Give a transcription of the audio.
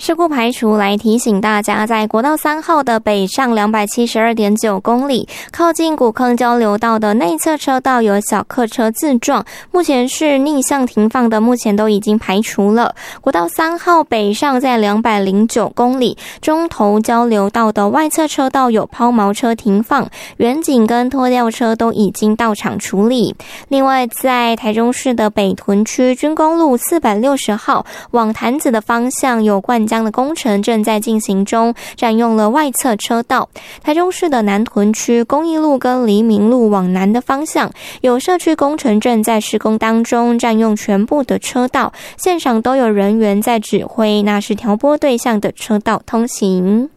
事故排除来提醒大家，在国道3号的北上 272.9 公里，靠近古坑交流道的内侧车道有小客车自撞，目前是逆向停放的，目前都已经排除了。国道3号北上在209公里，中投交流道的外侧车道有抛锚车停放，远景跟拖吊车都已经到场处理。另外，在台中市的北屯区军公路460号往潭子的方向有灌浆的工程正在进行中，占用了外侧车道。台中市的南屯区公益路跟黎明路往南的方向有社区工程正在施工当中，占用全部的车道，现场都有人员在指挥，那是调拨对向的车道通行。